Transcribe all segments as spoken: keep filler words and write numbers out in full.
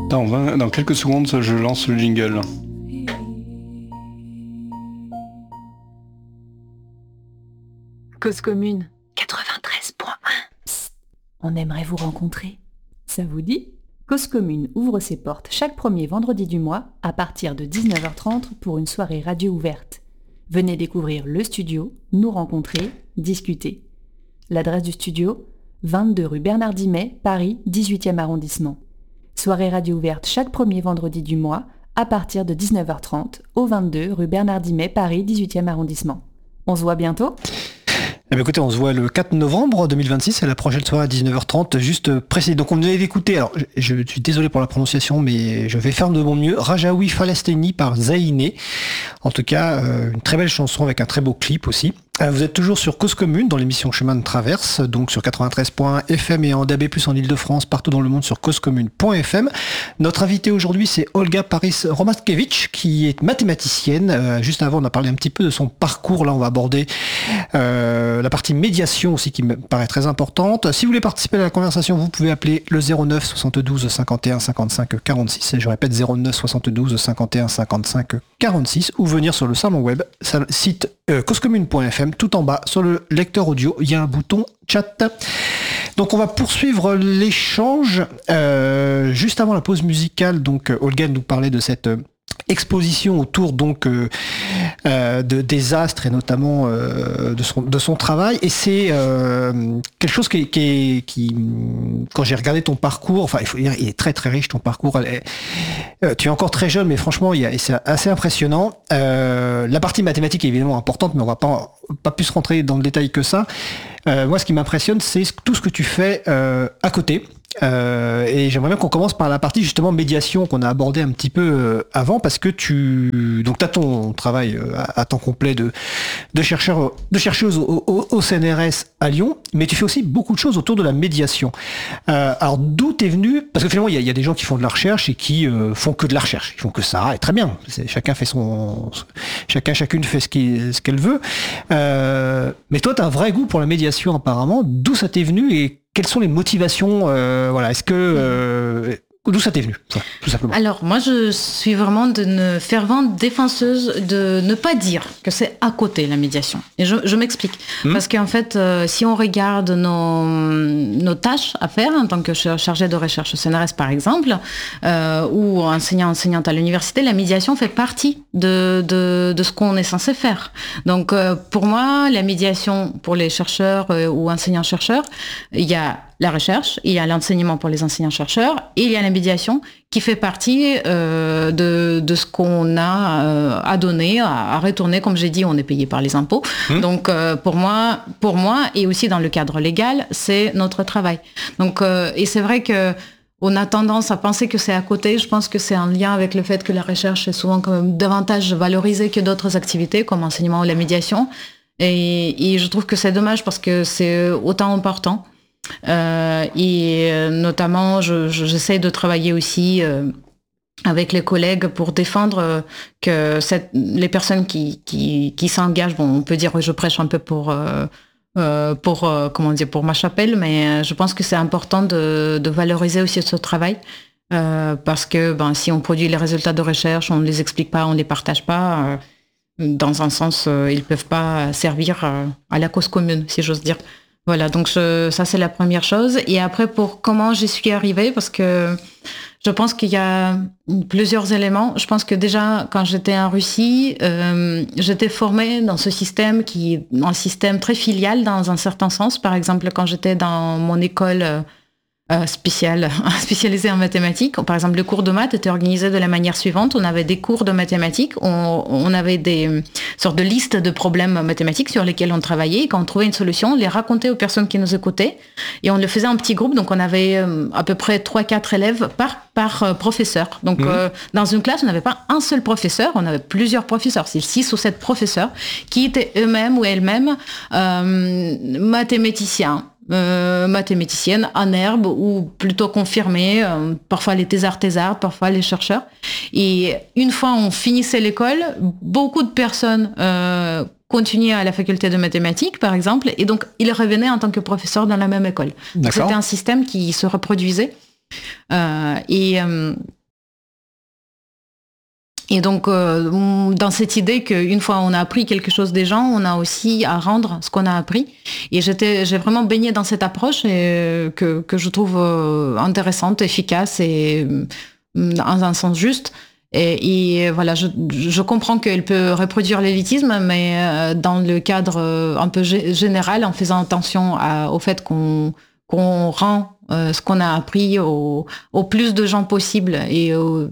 Dans, vingt, dans quelques secondes, je lance le jingle. Cause commune quatre-vingt-treize point un. Psst, on aimerait vous rencontrer. Ça vous dit ? Cause commune ouvre ses portes chaque premier vendredi du mois à partir de dix-neuf heures trente pour une soirée radio ouverte. Venez découvrir le studio, nous rencontrer, discuter. L'adresse du studio, vingt-deux rue Bernard Dimet, Paris, dix-huitième arrondissement. Soirée radio ouverte chaque premier vendredi du mois à partir de dix-neuf heures trente au vingt-deux rue Bernard Dimet, Paris, dix-huitième arrondissement. On se voit bientôt ? Eh bien, écoutez, on se voit le quatre novembre deux mille vingt-six, c'est la prochaine soirée à dix-neuf heures trente, juste précis. Donc on venait d'écouter, alors je, je suis désolé pour la prononciation, mais je vais faire de mon mieux, Rajaoui Falasteni par Zaïné. En tout cas, euh, une très belle chanson avec un très beau clip aussi. Euh, vous êtes toujours sur Cause Commune dans l'émission Chemin de Traverse, donc sur quatre-vingt-treize point un F M et en D A B plus, en Ile-de-France, partout dans le monde sur causecommune point F M. Notre invitée aujourd'hui, c'est Olga Paris-Romatkevitch, qui est mathématicienne. Euh, juste avant, on a parlé un petit peu de son parcours. Là, on va aborder euh, la partie médiation aussi, qui me paraît très importante. Si vous voulez participer à la conversation, vous pouvez appeler le zéro neuf soixante-douze cinquante et un cinquante-cinq quarante-six, et je répète zéro neuf soixante-douze cinquante et un cinquante-cinq quarante-six, ou venir sur le salon web, site euh, causecommune point F M. Tout en bas, sur le lecteur audio, il y a un bouton chat. Donc on va poursuivre l'échange. Euh, juste avant la pause musicale, donc Olga nous parlait de cette exposition autour donc euh, euh, de, des astres et notamment euh, de, son, de son travail. Et c'est euh, quelque chose qui, qui, qui, quand j'ai regardé ton parcours, enfin il faut dire, il est très très riche ton parcours. Elle est, euh, tu es encore très jeune, mais franchement, il y a, c'est assez impressionnant. Euh, la partie mathématique est évidemment importante, mais on va pas pas plus rentrer dans le détail que ça. Euh, moi, ce qui m'impressionne, c'est tout ce que tu fais euh, à côté. Euh, et j'aimerais bien qu'on commence par la partie justement médiation qu'on a abordée un petit peu euh, avant, parce que tu donc t'as ton travail euh, à, à temps complet de de chercheur de chercheuse au, au, au C N R S à Lyon, mais tu fais aussi beaucoup de choses autour de la médiation. Euh, alors d'où t'es venu? Parce que finalement il y a, il y a des gens qui font de la recherche et qui euh, font que de la recherche, ils font que ça, et très bien. C'est, chacun fait son, chacun chacune fait ce qu'il ce qu'elle veut. Euh, mais toi t'as un vrai goût pour la médiation apparemment. D'où ça t'est venu et quelles sont les motivations euh, voilà, est-ce que euh, d'où ça t'est venu, ça, tout simplement? Alors moi je suis vraiment une fervente défenseuse de ne pas dire que c'est à côté la médiation. Et je, je m'explique. Mmh. Parce qu'en fait, euh, si on regarde nos, nos tâches à faire en tant que chargé de recherche au C N R S par exemple, euh, ou enseignant enseignante à l'université, la médiation fait partie de, de, de ce qu'on est censé faire. Donc euh, pour moi, la médiation pour les chercheurs euh, ou enseignants-chercheurs, il y a la recherche, il y a l'enseignement pour les enseignants-chercheurs et il y a la médiation qui fait partie euh, de, de ce qu'on a euh, à donner, à, à retourner. Comme j'ai dit, on est payé par les impôts. Mmh. Donc euh, pour moi, pour moi et aussi dans le cadre légal, c'est notre travail. Donc euh, et c'est vrai que on a tendance à penser que c'est à côté. Je pense que c'est en lien avec le fait que la recherche est souvent quand même davantage valorisée que d'autres activités comme l'enseignement ou la médiation. Et, et je trouve que c'est dommage parce que c'est autant important. Euh, et notamment, je, je, j'essaie de travailler aussi euh, avec les collègues pour défendre euh, que cette, les personnes qui, qui, qui s'engagent, bon, on peut dire que je prêche un peu pour, euh, euh, pour, euh, comment dire, pour ma chapelle, mais je pense que c'est important de, de valoriser aussi ce travail. Euh, parce que ben, si on produit les résultats de recherche, on ne les explique pas, on ne les partage pas, euh, dans un sens, euh, ils ne peuvent pas servir euh, à la cause commune, si j'ose dire. Voilà, donc je, ça c'est la première chose. Et après, pour comment j'y suis arrivée, parce que je pense qu'il y a plusieurs éléments. Je pense que déjà, quand j'étais en Russie, euh, j'étais formée dans ce système qui est un système très filial dans un certain sens. Par exemple, quand j'étais dans mon école euh, spéciale, spécialisée en mathématiques, par exemple, le cours de maths était organisé de la manière suivante. On avait des cours de mathématiques, on, on avait des sortes de listes de problèmes mathématiques sur lesquels on travaillait. Et quand on trouvait une solution, on les racontait aux personnes qui nous écoutaient. Et on le faisait en petits groupes. Donc, on avait euh, à peu près trois quatre élèves par, par euh, professeur. Donc, mmh. euh, dans une classe, on n'avait pas un seul professeur, on avait plusieurs professeurs. C'est six ou sept professeurs qui étaient eux-mêmes ou elles-mêmes euh, mathématiciens. Euh, mathématiciennes en herbe ou plutôt confirmées, euh, parfois les thésards-thésards, parfois les chercheurs. Et une fois on finissait l'école, beaucoup de personnes euh, continuaient à la faculté de mathématiques, par exemple, et donc ils revenaient en tant que professeurs dans la même école. Donc, c'était un système qui se reproduisait. Euh, et, euh, Et donc, euh, dans cette idée qu'une fois on a appris quelque chose des gens, on a aussi à rendre ce qu'on a appris. Et j'étais, j'ai vraiment baigné dans cette approche et, que, que je trouve euh, intéressante, efficace et dans un sens juste. Et, et voilà, je, je comprends qu'elle peut reproduire l'élitisme, mais euh, dans le cadre euh, un peu g- général, en faisant attention à, au fait qu'on, qu'on rend euh, ce qu'on a appris au, au plus de gens possible et au,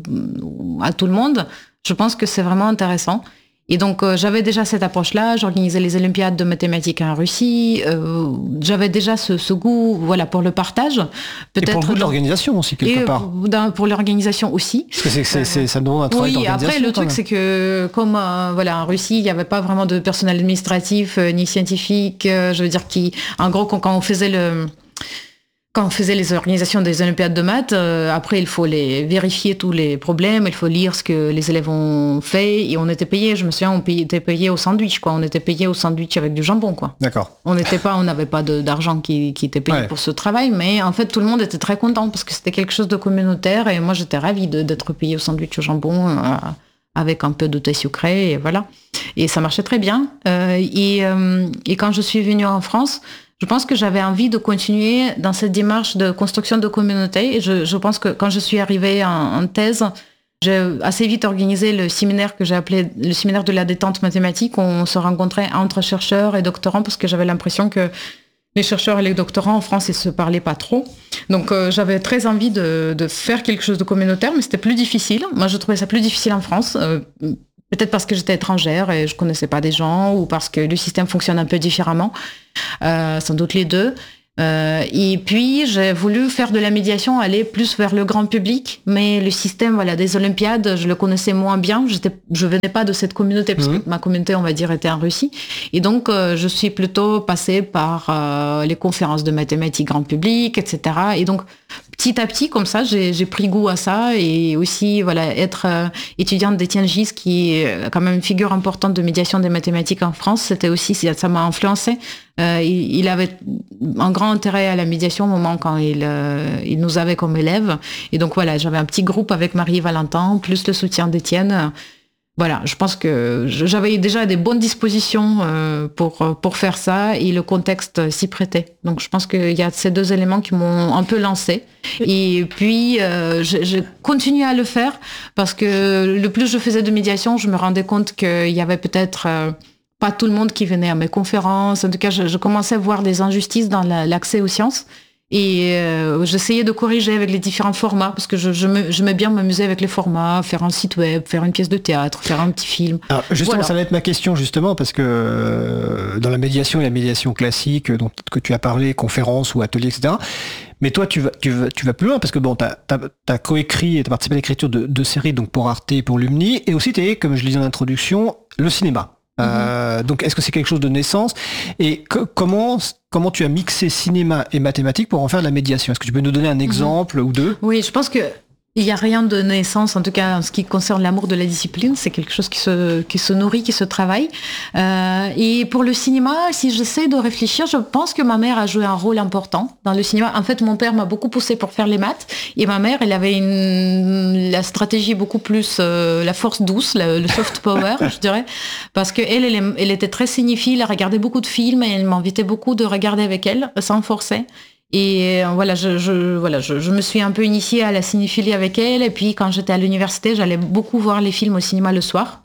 à tout le monde, je pense que c'est vraiment intéressant. Et donc, euh, j'avais déjà cette approche-là. J'organisais les Olympiades de mathématiques en Russie. Euh, j'avais déjà ce, ce goût, voilà, pour le partage. Peut-être et pour le goût de l'organisation aussi, quelque et part. Dans, pour l'organisation aussi. Parce que c'est, c'est, c'est, ça demande un travail oui, d'organisation. Après, le truc, c'est que, comme euh, voilà, en Russie, il n'y avait pas vraiment de personnel administratif euh, ni scientifique. Euh, je veux dire, qui, en gros, quand, quand on faisait le... Quand on faisait les organisations des Olympiades de maths, euh, après il faut les vérifier tous les problèmes, il faut lire ce que les élèves ont fait et on était payé. Je me souviens, on payait, était payé au sandwich, quoi. On était payé au sandwich avec du jambon, quoi. D'accord. On n'était pas, on n'avait pas de, d'argent qui, qui était payé ouais. pour ce travail, mais en fait tout le monde était très content parce que c'était quelque chose de communautaire et moi j'étais ravie de, d'être payée au sandwich au jambon euh, avec un peu de thé sucré et voilà. Et ça marchait très bien. Euh, et, euh, et quand je suis venue en France, je pense que j'avais envie de continuer dans cette démarche de construction de communauté. Et je, je pense que quand je suis arrivée en, en thèse, j'ai assez vite organisé le séminaire que j'ai appelé le séminaire de la détente mathématique, où on se rencontrait entre chercheurs et doctorants, parce que j'avais l'impression que les chercheurs et les doctorants en France, ils se parlaient pas trop. Donc euh, j'avais très envie de, de faire quelque chose de communautaire, mais c'était plus difficile. Moi, je trouvais ça plus difficile en France. Euh, Peut-être parce que j'étais étrangère et je connaissais pas des gens, ou parce que le système fonctionne un peu différemment, euh, sans doute les deux. Euh, et puis j'ai voulu faire de la médiation, aller plus vers le grand public, mais le système, voilà, des Olympiades, je le connaissais moins bien. J'étais, je venais pas de cette communauté parce mmh. que ma communauté, on va dire, était en Russie. Et donc euh, je suis plutôt passée par euh, les conférences de mathématiques grand public, et cetera. Et donc petit à petit, comme ça, j'ai, j'ai pris goût à ça et aussi, voilà, être euh, étudiante d'Étienne Gis, qui est quand même une figure importante de médiation des mathématiques en France, c'était aussi, ça m'a influencé. Euh, il, il avait un grand intérêt à la médiation au moment quand il, euh, il nous avait comme élèves. Et donc voilà, j'avais un petit groupe avec Marie Valentin, plus le soutien d'Étienne. Voilà, je pense que j'avais déjà des bonnes dispositions euh, pour, pour faire ça et le contexte s'y prêtait. Donc je pense qu'il y a ces deux éléments qui m'ont un peu lancée. Et puis euh, je, je continue à le faire parce que le plus je faisais de médiation, je me rendais compte qu'il y avait peut-être... Euh, pas tout le monde qui venait à mes conférences. En tout cas, je, je commençais à voir des injustices dans la, l'accès aux sciences. Et euh, j'essayais de corriger avec les différents formats, parce que je, je me, j'aimais bien m'amuser avec les formats, faire un site web, faire une pièce de théâtre, faire un petit film. Alors justement, voilà. Ça va être ma question, justement, parce que euh, dans la médiation, il y a la médiation classique, dont que tu as parlé, conférences ou ateliers, et cetera. Mais toi, tu vas, tu vas, tu vas plus loin, parce que bon, t'as, t'as, t'as coécrit et t'as participé à l'écriture de deux séries, donc pour Arte et pour Lumni, et aussi t'es, comme je le disais en introduction, le cinéma. Euh, donc, est-ce que c'est quelque chose de naissance? Et que, comment, comment tu as mixé cinéma et mathématiques pour en faire de la médiation? Est-ce que tu peux nous donner un exemple mmh. ou deux? Oui, je pense que il n'y a rien de naissance, en tout cas en ce qui concerne l'amour de la discipline, c'est quelque chose qui se, qui se nourrit, qui se travaille. Euh, et pour le cinéma, si j'essaie de réfléchir, je pense que ma mère a joué un rôle important dans le cinéma. En fait, mon père m'a beaucoup poussé pour faire les maths, et ma mère, elle avait une, la stratégie beaucoup plus, euh, la force douce, le, le soft power, je dirais, parce que elle, elle, elle était très cinéphile, elle regardait beaucoup de films, et elle m'invitait beaucoup de regarder avec elle, sans forcer. Et voilà, je, je, voilà je, je me suis un peu initiée à la cinéphilie avec elle. Et puis, quand j'étais à l'université, j'allais beaucoup voir les films au cinéma le soir.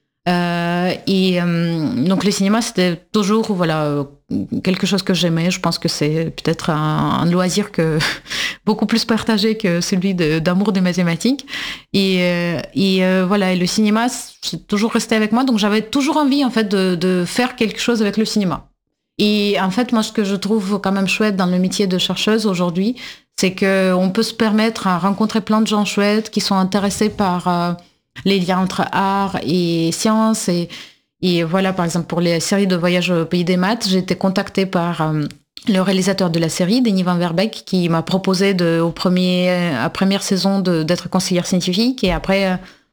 Euh, et euh, donc, le cinéma, c'était toujours voilà, quelque chose que j'aimais. Je pense que c'est peut-être un, un loisir que, beaucoup plus partagé que celui de, d'amour des mathématiques. Et, euh, et euh, voilà, et le cinéma, c'est toujours resté avec moi. Donc, j'avais toujours envie, en fait, de, de faire quelque chose avec le cinéma. Et en fait, moi, ce que je trouve quand même chouette dans le métier de chercheuse aujourd'hui, c'est qu'on peut se permettre à rencontrer plein de gens chouettes qui sont intéressés par euh, les liens entre art et science. Et, et voilà, par exemple, pour les séries de Voyage au pays des maths, j'ai été contactée par euh, le réalisateur de la série, Denis Van Verbeek, qui m'a proposé de, au premier, à première saison de, d'être conseillère scientifique et après... Euh,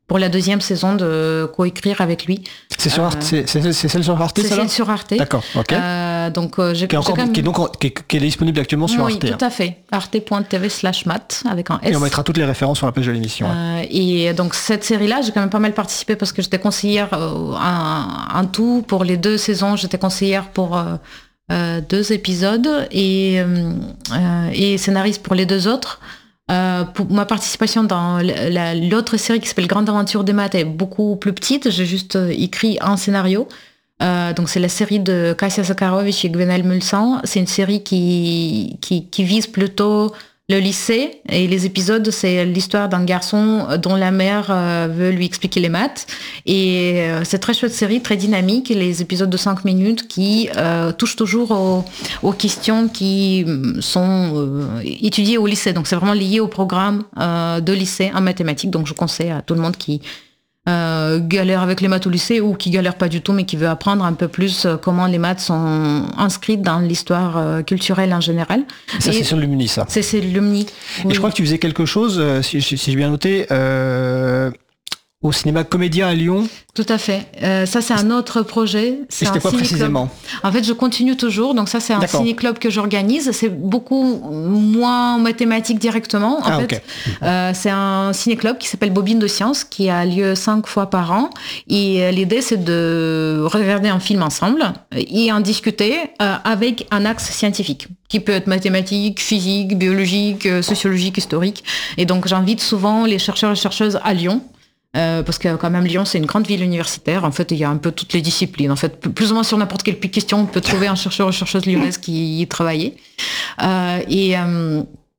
pour la deuxième saison de coécrire avec lui. C'est sur Arte, Euh, c'est, c'est, c'est celle sur Arte, C'est ça là celle sur Arte. D'accord, ok. Euh, donc euh, j'ai, qui, est encore, j'ai quand même... qui est donc en- qui est, qui est disponible actuellement sur oui, Arte. hein. tout à fait. arte.tv slash mat avec un S. Et on mettra toutes les références sur la page de l'émission. hein. Euh, et donc cette série-là, j'ai quand même pas mal participé parce que j'étais conseillère euh, en, en tout pour les deux saisons. J'étais conseillère pour euh, euh, deux épisodes et, euh, euh, et scénariste pour les deux autres. Euh, pour ma participation dans la- la- l'autre série qui s'appelle Grande Aventure des Maths est beaucoup plus petite. J'ai juste euh, écrit un scénario. Euh, donc c'est la série de Kasia Zakharovich et Gwenel Mulsan. C'est une série qui, qui, qui vise plutôt le lycée, et les épisodes, c'est l'histoire d'un garçon dont la mère euh, veut lui expliquer les maths. Et euh, c'est très chouette série, très dynamique, les épisodes de cinq minutes qui euh, touchent toujours aux, aux questions qui sont euh, étudiées au lycée. Donc c'est vraiment lié au programme euh, de lycée en mathématiques. Donc je conseille à tout le monde qui euh, galère avec les maths au lycée ou qui galère pas du tout, mais qui veut apprendre un peu plus euh, comment les maths sont inscrites dans l'histoire euh, culturelle en général. Ça, Et c'est sur Lumni, ça. c'est, c'est Lumni. Et Oui. je crois que tu faisais quelque chose, euh, si, si si j'ai bien noté, euh, au cinéma Comédia à Lyon. Tout à fait. Euh, ça, c'est un autre projet. C'est Et c'était un quoi ciné-club. précisément? En fait, je continue toujours. Donc ça, c'est un D'accord. ciné-club que j'organise. C'est beaucoup moins mathématique directement. En Ah, fait, ok. euh, c'est un ciné-club qui s'appelle Bobine de Science, qui a lieu cinq fois par an. Et euh, l'idée, c'est de regarder un film ensemble et en discuter euh, avec un axe scientifique, qui peut être mathématique, physique, biologique, euh, sociologique, historique. Et donc, j'invite souvent les chercheurs et chercheuses à Lyon. Euh, parce que quand même Lyon c'est une grande ville universitaire, en fait il y a un peu toutes les disciplines, en fait plus ou moins sur n'importe quelle question on peut trouver un chercheur ou chercheuse lyonnaise qui y travaillait. Euh, et euh,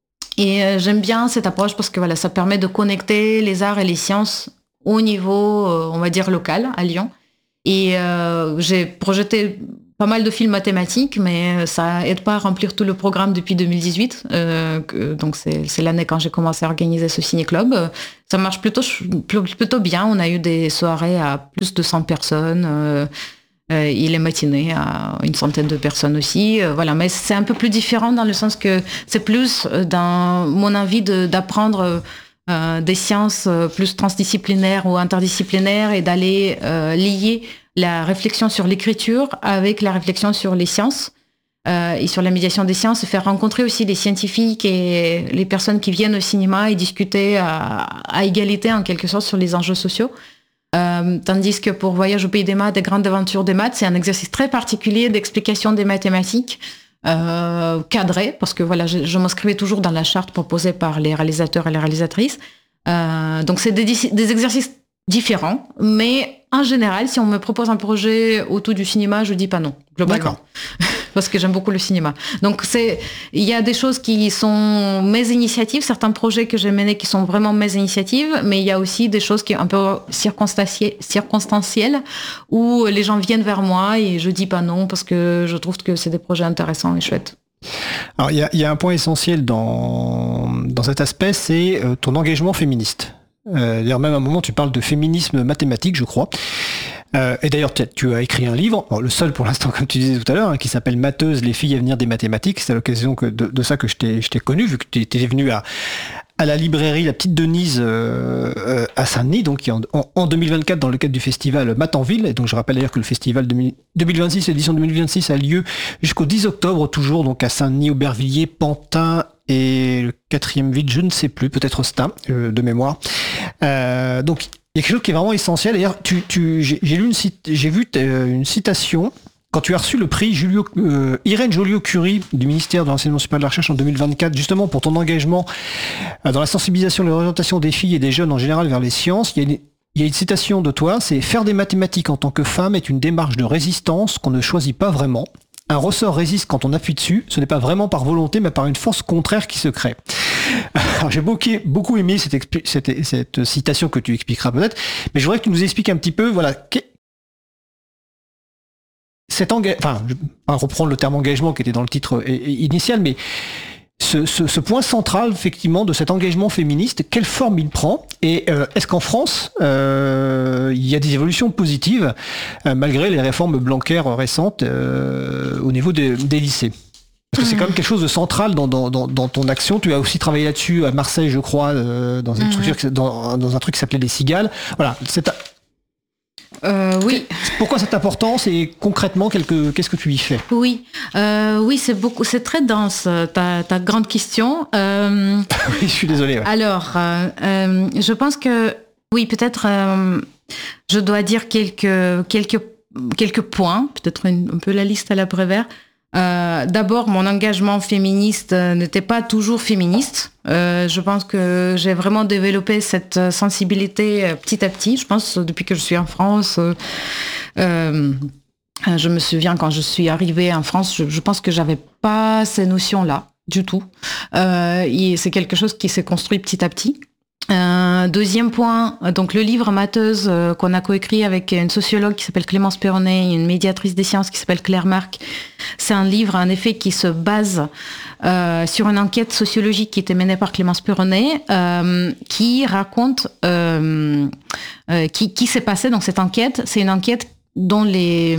et euh, j'aime bien cette approche parce que voilà, ça permet de connecter les arts et les sciences au niveau euh, on va dire local à Lyon. Et euh, j'ai projeté pas mal de films mathématiques, mais ça aide pas à remplir tout le programme depuis deux mille dix-huit. Euh, que, donc c'est, c'est l'année quand j'ai commencé à organiser ce ciné-club. Euh, Ça marche plutôt, plutôt bien. On a eu des soirées à plus de cent personnes. Euh, euh, et les matinées à une centaine de personnes aussi. Euh, voilà, mais c'est un peu plus différent dans le sens que c'est plus dans mon envie de, d'apprendre euh, des sciences plus transdisciplinaires ou interdisciplinaires et d'aller euh, lier la réflexion sur l'écriture avec la réflexion sur les sciences euh, et sur la médiation des sciences, faire rencontrer aussi les scientifiques et les personnes qui viennent au cinéma et discuter à, à égalité en quelque sorte sur les enjeux sociaux. Euh, tandis que pour Voyage au pays des maths et Grande Aventure des maths, c'est un exercice très particulier d'explication des mathématiques euh, cadré, parce que voilà, je, je m'inscrivais toujours dans la charte proposée par les réalisateurs et les réalisatrices. Euh, donc c'est des, des exercices différents, mais en général, si on me propose un projet autour du cinéma, je dis pas non, globalement. Parce que j'aime beaucoup le cinéma. Donc c'est, il y a des choses qui sont mes initiatives, certains projets que j'ai menés qui sont vraiment mes initiatives, mais il y a aussi des choses qui sont un peu circonstancielles, où les gens viennent vers moi et je dis pas non parce que je trouve que c'est des projets intéressants et chouettes. Alors il y a, y a un point essentiel dans, dans cet aspect, c'est euh, ton engagement féministe. Euh, d'ailleurs, même à un moment, tu parles de féminisme mathématique, je crois. Euh, et d'ailleurs, tu as écrit un livre, bon, le seul pour l'instant, comme tu disais tout à l'heure, hein, qui s'appelle Matheuses, les filles à venir des mathématiques. C'est à l'occasion que de, de ça que je t'ai, je t'ai connu, vu que tu étais venu à, à la librairie La Petite Denise euh, euh, à Saint-Denis, donc en, en, en deux mille vingt-quatre, dans le cadre du festival Math en Ville. Et donc, je rappelle d'ailleurs que le festival deux mille vingt-six, l'édition deux mille vingt-six, a lieu jusqu'au dix octobre, toujours, donc à Saint-Denis, Aubervilliers, Pantin, et le quatrième vide, je ne sais plus, peut-être Stein, euh, de mémoire. Euh, donc, il y a quelque chose qui est vraiment essentiel. D'ailleurs, tu, tu, j'ai, j'ai, lu une, j'ai vu euh, une citation quand tu as reçu le prix Julio, euh, Irène Joliot-Curie du ministère de l'Enseignement supérieur de la Recherche en deux mille vingt-quatre, justement pour ton engagement euh, dans la sensibilisation et l'orientation des filles et des jeunes en général vers les sciences. Il y a une, il y a une citation de toi, c'est « Faire des mathématiques en tant que femme est une démarche de résistance qu'on ne choisit pas vraiment. Un ressort résiste quand on appuie dessus, ce n'est pas vraiment par volonté, mais par une force contraire qui se crée. » Alors j'ai beaucoup, beaucoup aimé cette, expli- cette, cette citation que tu expliqueras peut-être, mais je voudrais que tu nous expliques un petit peu, voilà, que, cet engagement, enfin, je vais pas reprendre le terme engagement qui était dans le titre initial, mais ce, ce, ce point central, effectivement, de cet engagement féministe, quelle forme il prend, et euh, est-ce qu'en France, euh, il y a des évolutions positives, euh, malgré les réformes Blanquer récentes euh, au niveau des, des lycées ? Parce que c'est quand même quelque chose de central dans, dans, dans, dans ton action. Tu as aussi travaillé là-dessus à Marseille, je crois, euh, dans, une structure, mmh. dans, dans un truc qui s'appelait Les Cigales. Voilà, c'est... Euh, oui. Pourquoi cette importance et concrètement, quelque, qu'est-ce que tu y fais ? Oui, euh, oui, c'est beaucoup, c'est très dense ta, ta grande question. Euh, oui, je suis désolé. Ouais. Alors, euh, euh, je pense que oui, peut-être, euh, je dois dire quelques quelques quelques points, peut-être une, un peu la liste à la Prévert. Euh, d'abord, mon engagement féministe n'était pas toujours féministe. Euh, je pense que j'ai vraiment développé cette sensibilité petit à petit. Je pense depuis que je suis en France. Euh, euh, je me souviens quand je suis arrivée en France, je, je pense que j'avais pas ces notions-là du tout. Euh, et c'est quelque chose qui s'est construit petit à petit. Euh, deuxième point, donc le livre Mateuse euh, qu'on a coécrit avec une sociologue qui s'appelle Clémence Perronnet et une médiatrice des sciences qui s'appelle Claire Marc. C'est un livre en effet qui se base euh, sur une enquête sociologique qui était menée par Clémence Perronnet, euh, qui raconte euh, euh, qui, qui s'est passé dans cette enquête. C'est une enquête dont les,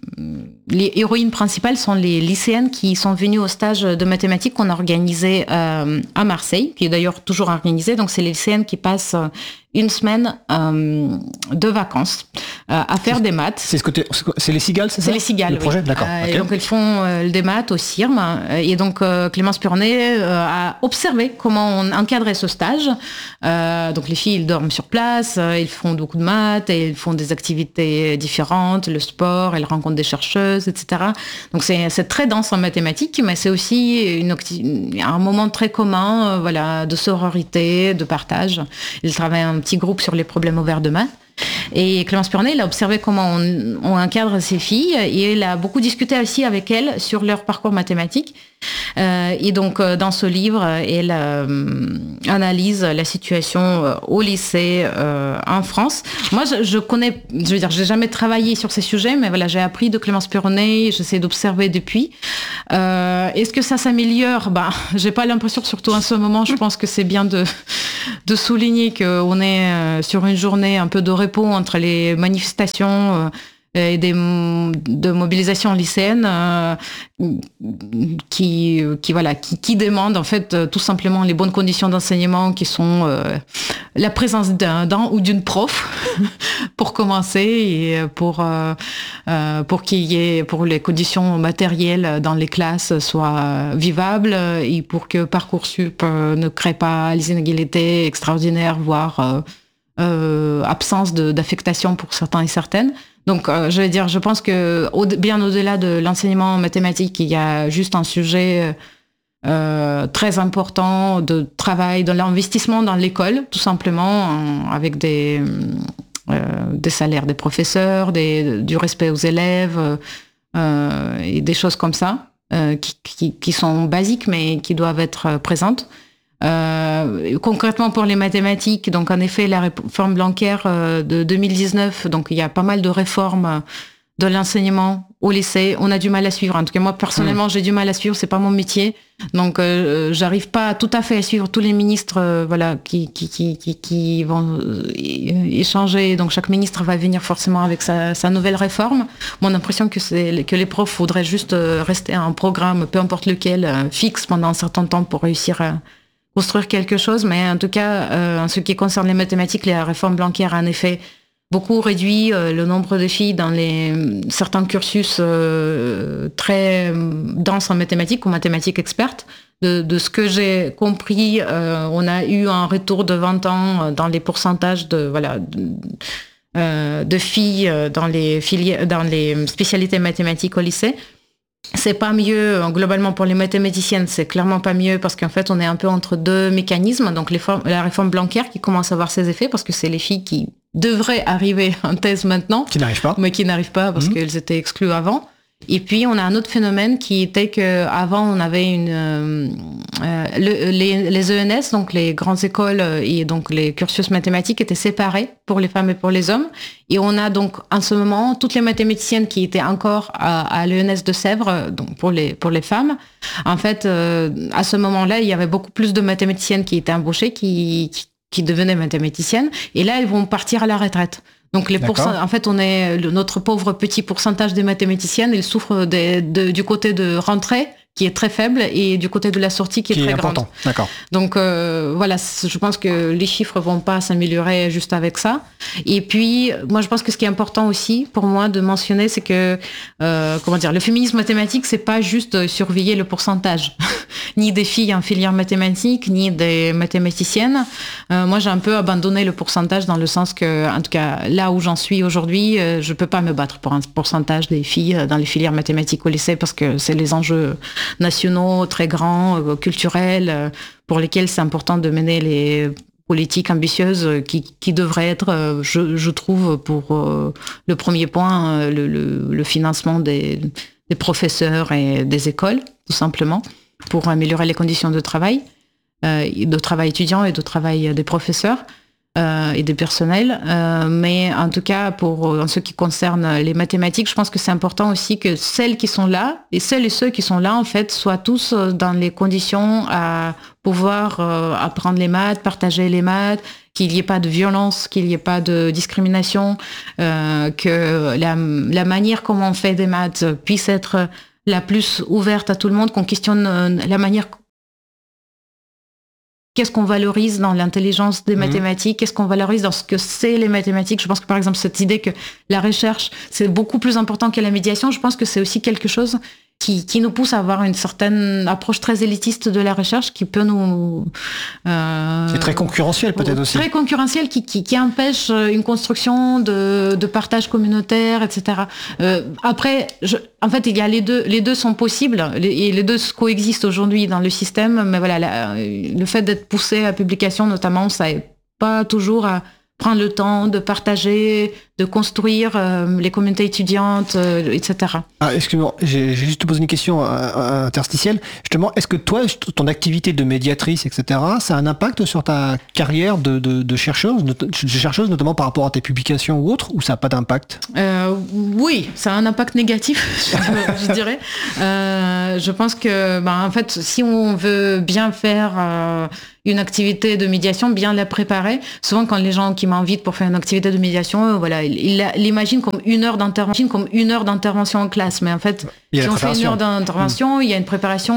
les héroïnes principales sont les lycéennes qui sont venues au stage de mathématiques qu'on a organisé euh, à Marseille, qui est d'ailleurs toujours organisé. Donc, c'est les lycéennes qui passent une semaine euh, de vacances euh, à faire c'est, des maths. C'est, ce côté, c'est les Cigales, c'est, c'est ça ? C'est les Cigales, le projet, oui. D'accord. Euh, okay. Et donc, elles font euh, des maths au C I R M. Et donc, euh, Clémence Perronnet euh, a observé comment on encadrait ce stage. Euh, donc, les filles, ils dorment sur place, euh, ils font beaucoup de maths, et ils font des activités différentes, le sport, elles rencontrent des chercheuses, et cetera. Donc, c'est, c'est très dense en mathématiques, mais c'est aussi une, un moment très commun, euh, voilà, de sororité, de partage. Ils travaillent un petit groupe sur les problèmes ouverts de maths. Et Clémence Perronnet, elle a observé comment on, on encadre ces filles et elle a beaucoup discuté aussi avec elles sur leur parcours mathématique. Euh, et donc, euh, dans ce livre, elle euh, analyse la situation euh, au lycée euh, en France. Moi, je, je connais, je veux dire, j'ai jamais travaillé sur ces sujets, mais voilà, j'ai appris de Clémence Perronnet, j'essaie d'observer depuis. Euh, est-ce que ça s'améliore ? Bah, j'ai pas l'impression, surtout en ce moment, je pense que c'est bien de, de souligner qu'on est euh, sur une journée un peu de repos entre les manifestations euh, et des de mobilisation lycéenne euh, qui qui voilà qui, qui demandent en fait euh, tout simplement les bonnes conditions d'enseignement qui sont euh, la présence d'un, d'un ou d'une prof pour commencer et pour euh, euh, pour qu'il y ait pour les conditions matérielles dans les classes soient vivables et pour que Parcoursup euh, ne crée pas les inégalités extraordinaires voire euh, euh, absence de, d'affectation pour certains et certaines. Donc, euh, je vais dire, je pense que au, bien au-delà de l'enseignement mathématique, il y a juste un sujet euh, très important de travail, de l'investissement dans l'école, tout simplement, en, avec des, euh, des salaires des professeurs, des, du respect aux élèves euh, et des choses comme ça, euh, qui, qui, qui sont basiques mais qui doivent être présentes. Euh, concrètement pour les mathématiques, donc en effet la réforme Blanquer euh, de deux mille dix-neuf, donc il y a pas mal de réformes de l'enseignement au lycée, on a du mal à suivre. En tout cas moi personnellement mmh. j'ai du mal à suivre, c'est pas mon métier, donc euh, j'arrive pas tout à fait à suivre tous les ministres, euh, voilà, qui qui qui qui, qui vont euh, échanger. Donc chaque ministre va venir forcément avec sa, sa nouvelle réforme. Mon impression que c'est que les profs voudraient juste rester à un programme, peu importe lequel, euh, fixe pendant un certain temps pour réussir à construire quelque chose, mais en tout cas, euh, en ce qui concerne les mathématiques, la réforme Blanquer a en effet beaucoup réduit euh, le nombre de filles dans les, certains cursus euh, très denses en mathématiques ou mathématiques expertes. De, de ce que j'ai compris, euh, on a eu un retour de vingt ans dans les pourcentages de, voilà, de, euh, de filles dans les, filières, dans les spécialités mathématiques au lycée. C'est pas mieux, globalement pour les mathématiciennes, c'est clairement pas mieux parce qu'en fait on est un peu entre deux mécanismes, donc les formes, la réforme Blanquer qui commence à avoir ses effets parce que c'est les filles qui devraient arriver en thèse maintenant, qui n'arrivent pas, mais qui n'arrivent pas parce mmh. qu'elles étaient exclues avant. Et puis on a un autre phénomène qui était qu'avant on avait une euh, le, les, les E N S, donc les grandes écoles et donc les cursus mathématiques étaient séparés pour les femmes et pour les hommes. Et on a donc en ce moment toutes les mathématiciennes qui étaient encore à, à l'E N S de Sèvres, donc pour les pour les femmes. En fait, euh, à ce moment-là, il y avait beaucoup plus de mathématiciennes qui étaient embauchées, qui qui, qui devenaient mathématiciennes. Et là, elles vont partir à la retraite. Donc les pourcent... en fait, on est notre pauvre petit pourcentage des mathématiciennes, ils souffrent des, de, du côté de rentrée qui est très faible et du côté de la sortie qui est Qui très est grande. important, d'accord. Donc euh, voilà, c- je pense que les chiffres vont pas s'améliorer juste avec ça. Et puis, moi, je pense que ce qui est important aussi pour moi de mentionner, c'est que euh, comment dire, le féminisme mathématique, c'est pas juste surveiller le pourcentage, ni des filles en filière mathématique, ni des mathématiciennes. Euh, moi, j'ai un peu abandonné le pourcentage dans le sens que, en tout cas, là où j'en suis aujourd'hui, euh, je peux pas me battre pour un pourcentage des filles dans les filières mathématiques au lycée parce que c'est les enjeux nationaux très grands, euh, culturels, euh, pour lesquels c'est important de mener les politiques ambitieuses euh, qui, qui devraient être, euh, je, je trouve, pour euh, le premier point, euh, le, le, le financement des, des professeurs et des écoles, tout simplement, pour améliorer les conditions de travail, euh, de travail étudiant et de travail des professeurs. Euh, et des personnels. Euh, mais en tout cas, pour en ce qui concerne les mathématiques, je pense que c'est important aussi que celles qui sont là, et celles et ceux qui sont là, en fait, soient tous dans les conditions à pouvoir euh, apprendre les maths, partager les maths, qu'il n'y ait pas de violence, qu'il n'y ait pas de discrimination, euh, que la, la manière comment on fait des maths puisse être la plus ouverte à tout le monde, qu'on questionne la manière qu'est-ce qu'on valorise dans l'intelligence des mathématiques, qu'est-ce qu'on valorise dans ce que c'est les mathématiques. Je pense que par exemple cette idée que la recherche c'est beaucoup plus important que la médiation, je pense que c'est aussi quelque chose qui, qui nous pousse à avoir une certaine approche très élitiste de la recherche qui peut nous... Euh, C'est très concurrentiel peut-être aussi. Très concurrentiel qui, qui, qui empêche une construction de, de partage communautaire, et cetera. Euh, après, je, en fait, il y a les deux, les deux sont possibles et les deux coexistent aujourd'hui dans le système, mais voilà, la, le fait d'être poussé à publication notamment, ça n'est pas toujours à prendre le temps de partager, de construire euh, les communautés étudiantes, euh, et cetera. Ah, excuse-moi, j'ai, j'ai juste te posé une question euh, interstitielle. Justement, est-ce que toi, ton activité de médiatrice, et cetera, ça a un impact sur ta carrière de, de, de chercheuse, de, de chercheuse, notamment par rapport à tes publications ou autres, ou ça n'a pas d'impact ? euh, Oui, ça a un impact négatif, je, je dirais. Euh, je pense que, ben, en fait, si on veut bien faire euh, une activité de médiation, bien la préparer, souvent quand les gens qui m'invitent pour faire une activité de médiation, euh, voilà, ils l'imaginent comme une heure d'intervention, comme une heure d'intervention en classe. Mais en fait, si on fait une heure d'intervention, mmh. il y a une préparation